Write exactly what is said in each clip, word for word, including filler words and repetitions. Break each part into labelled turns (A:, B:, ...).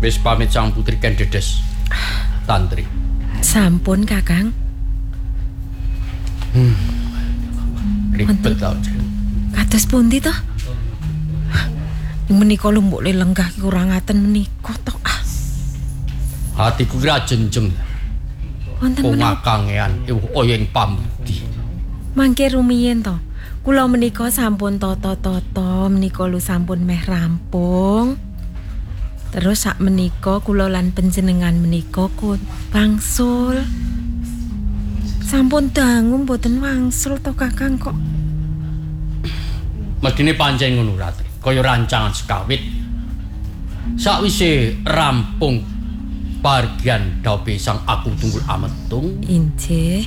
A: Wis pamit Sang Putri Ken Dedes. Tantri.
B: Sampun, Kakang.
A: Hmm. Ribet tau.
B: Kados pundi to? Menika lumbuk le lenggah ki kurang ngaten menika to. Ah.
A: Hatiku kira jenjeng.
B: Wonten menapa?
A: Kangean oyeng pamudi.
B: Mangke rumiyin to. Kula menika sampun tata-tata menika lu sampun meh rampung. Terus sak menika kula lan panjenengan menika kun wangsul. Sampun dangu mboten wangsul to Kakang kok.
A: Medine pancen ngono Ratri. Kaya rancangan sekawit. Sakwise rampung bagian dawe Sang Aku Tunggul Ametung.
B: Injih.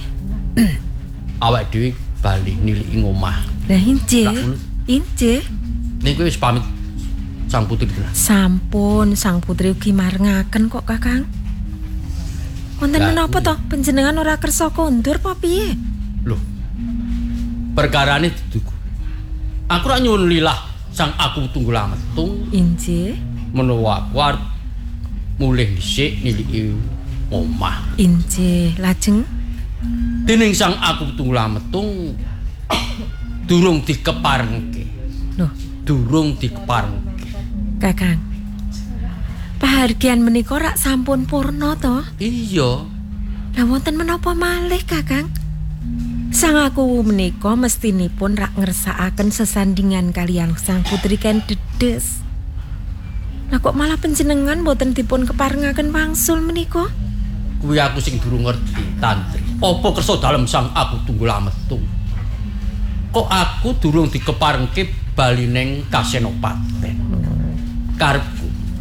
A: Awak dhewe bali niliki ngomah.
B: Lah injih. Injih.
A: Niku wis pamit Sang Putri tenan.
B: Sampun, Sang Putri ugi marengaken kok Kakang. Wonten menapa to? Panjenengan ora kersa kondur apa piye?
A: Loh. Perkarane duduku. Aku ra nyuwun lilah Sang Aku Tunggul Ametung.
B: Injih.
A: Menawa aku arep mulih dhisik niliki omah.
B: Injih, lajeng
A: dening Sang Aku Tunggul Ametung durung dikeparengke.
B: Loh,
A: durung dikeparengke.
B: Kakang. Pahargyan menika rak sampun purna to?
A: Iya.
B: Lah wonten menapa malih, Kakang? Sang Aku menika mestinipun rak ngersakaken sesandingan kaliyan Sang Putri Ken Dedes. Lah kok malah panjenengan mboten dipun keparengaken wangsul menika?
A: Kuwi aku sing durung ngerti, Tantri. Apa kersa dalem Sang Aku Tunggul Ametung? Kok aku durung dikeparengke bali ning Kasenopaten. Karepku.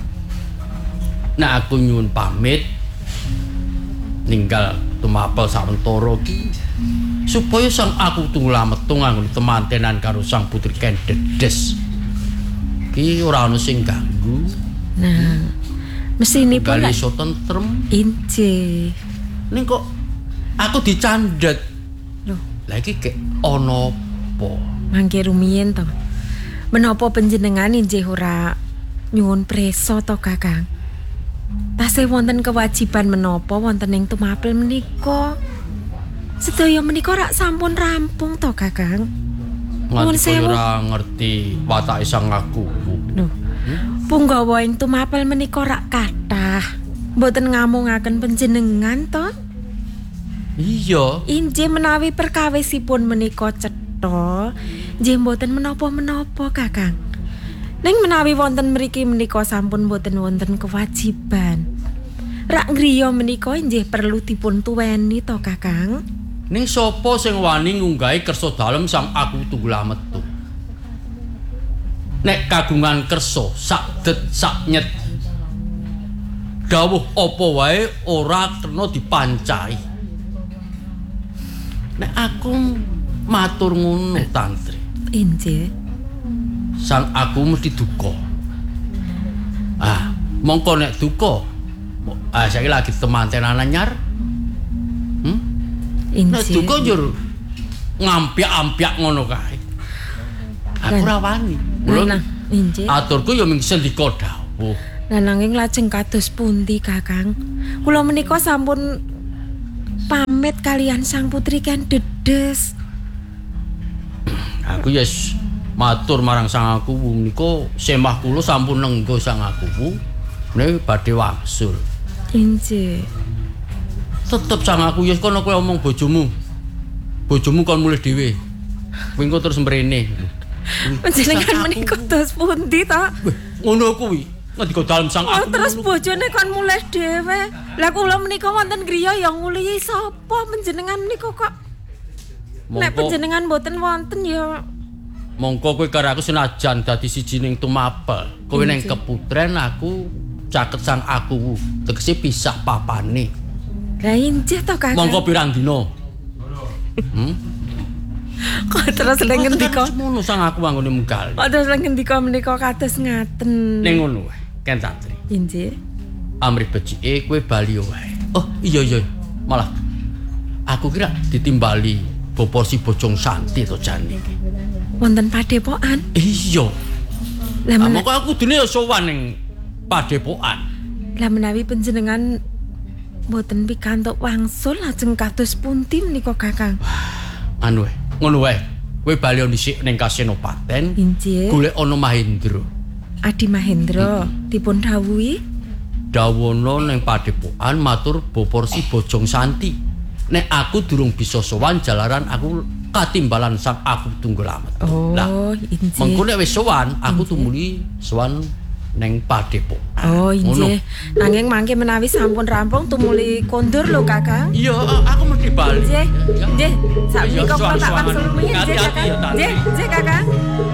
A: Nah aku nyuwun pamit ninggal tumapel sawentara iki supaya Sang Aku Tunggul Ametung anggone temantenan karo Sang Putri Ken Dedes. Ki ora ana sing ganggu.
B: Nah, mesinipun
A: kali iso tentrem.
B: Injih.
A: Ning kok aku dicandet.
B: Loh,
A: lha iki kek ana apa?
B: Mangke rumiyin to. Menapa panjenengan injih ora nyuwun presa to, Kakang? Tasih wonten kewajiban menapa wonten ing tumapel menika? Sedaya menika rak sampun rampung to, Kakang.
A: Nuwun sewu. Ora ngerti watake Sang Aku.
B: Lho. Hmm? Punggawa ing tumapel menika rak kathah. Mboten ngamungaken panjenengan to?
A: Iya.
B: Injih menawi perkawisipun menika cetha, nggih mboten menapa-menapa, Kakang. Ning menawi wonten mriki menika sampun mboten wonten kewajiban. Rak ngriya menika injih perlu dipun tuweni to, Kakang.
A: Ning sapa sing wani ngunggahi kersa dalem Sang Aku Tunggul Ametung? Nek kagungan kersa sak det sak nyet. Dawuh apa wae ora kena dipancai. Nek aku matur ngono, Tantri.
B: Injih.
A: Sang Aku mesti duka. Ah, mongko nek duka. Ah, saiki lagi temantenan anyar. Hmm? Nek duka njur ngampiak-ampiak ngono kae. Aku ora wani.
B: Nah, injih.
A: Aturku ya mung sendika dawuh.
B: Lah nanging lajeng kados pundi, Kakang? Kula menika sampun pamit kalian Sang Putri Ken Dedes.
A: Aku ya yes, matur marang Sang Aku menika semah kula sampun nenggo Sang Aku. Menika badhe wangsul.
B: Injih.
A: Tetep Sang Aku ya kono kowe omong bojomu. Bojomu kon mulih dhewe. Kowe engko terus mrene.
B: Panjenengan menika dos pundi ta?
A: Ngono kuwi. Ngendika dalem Sang Aku.
B: Oh, terus bojone kon mulih dhewe. Lah kula menika wonten griya ya ngulihi sapa panjenengan menika kok? Nek panjenengan mboten wonten ya
A: mongko kowe karo aku senajan dadi siji ning tumapel. Kowe ning keputren aku caket Sang Aku. Tegese pisah papane.
B: Lah injih to, Kakang.
A: Mongko pirang dina? Hmm?
B: Kok terus lek ngendika
A: ngono Sang Aku anggone munggal.
B: Kok terus lek ngendika menika kados ngaten.
A: Ning ngono wae, Ken Tantri.
B: Injih.
A: Amrih becike kowe bali wae. Oh, iya iya. Malah aku kira ditimbali proporsi Bojong Santi to jane iki.
B: Wonten padepokan?
A: Iya.
B: Lah
A: men... aku kudune ya sowan ning padepokan.
B: Lah menawi panjenengan mboten pikantuk wangsul lajeng kados pundi menika Kakang?
A: Anu wae, ngono wae. Kowe bali dhisik ning Kasenopaten.
B: Inggih.
A: Golek ana Mahendra.
B: Adi Mahendra dipun dawuhi
A: Dawono ning padepokan matur Boporsi Bojong Santi. Nek aku durung bisa sowan jalaran aku katimbalan sang aku tunggul amet.
B: Oh,
A: lah,
B: inggih.
A: mengko nek wis sowan, aku tumuli sowan ning padepokan.
B: Oh, inggih. Nanging mangke menawi sampun rampung tumuli kondur lho Kakang.
A: Iya, aku mesti bali.
B: Nggih. Nggih, sakmenika
A: Iya,
B: kula tak
A: suwan-suwan.
B: wangsul rumiyin nggih
A: Hati-hati
B: Kakang.
A: ya, Tante.
B: Nggih, nggih Kakang.